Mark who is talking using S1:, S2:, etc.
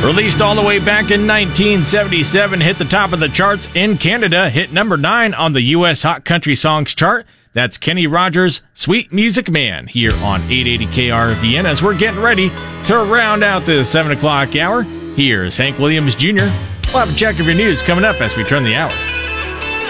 S1: Released all the way back in 1977, hit the top of the charts in Canada, hit number 9 on the U.S. Hot Country Songs chart. That's Kenny Rogers' Sweet Music Man here on 880 KRVN. As we're getting ready to round out the 7 o'clock hour, here's Hank Williams Jr. We'll have a check of your news coming up as we turn the hour.